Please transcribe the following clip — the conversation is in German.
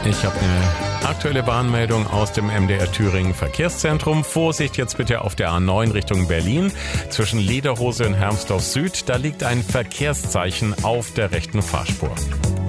Ich habe eine aktuelle Warnmeldung aus dem MDR Thüringen Verkehrszentrum. Vorsicht jetzt bitte auf der A9 Richtung Berlin. Zwischen Lederhose und Hermsdorf Süd, da liegt ein Verkehrszeichen auf der rechten Fahrspur.